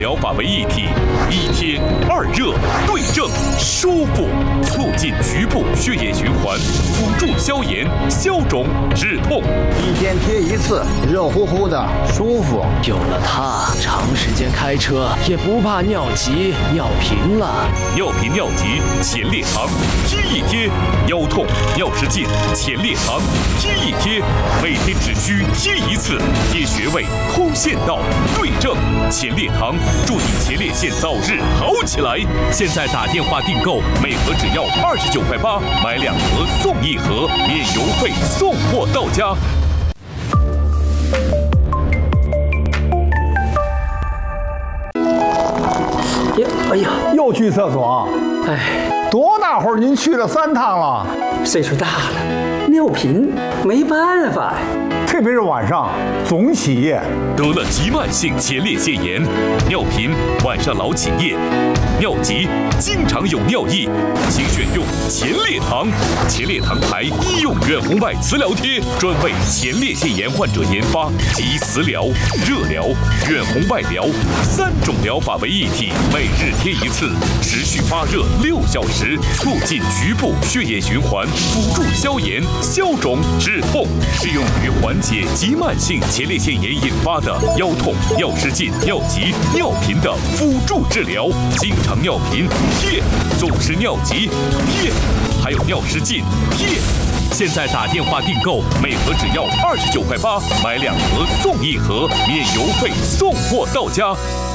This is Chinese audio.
疗法为一体，一贴二热对症，舒服，促进局部血液循环，辅助消炎、消肿、止痛。 一天贴一次，热乎乎的，舒服。 有了它，长时间开车也不怕尿急、尿频了。 尿频尿急，前列堂贴一贴；腰痛、尿失禁，前列堂贴一贴。每天只需贴一次，贴穴位、通线道，对症，前列堂。祝你前列腺早日好起来！现在打电话订购，每盒只要29.8块，买2盒送1盒，免邮费，送货到家。 哎呀， 又去厕所？ 哎， 多大会儿您去了3趟了？ 岁数大了，尿频没办法呀。 特别是晚上总起夜， 得了急慢性前列腺炎，尿频晚上老起夜，尿急经常有尿意，请选用前列堂。前列堂牌医用远红外磁疗贴，专为前列腺炎患者研发，集磁疗、热疗、远红外疗3种疗法为一体，每日贴一次，持续发热6小时，促进局部血液循环，辅助消炎、消肿、止痛，适用于缓解急慢性前列腺炎引发的腰痛、尿失禁、尿急、尿频的辅助治疗。经常尿频贴，总是尿急贴，还有尿失禁贴。现在打电话订购，每盒只要29.8块，买2盒送1盒，免邮费，送货到家。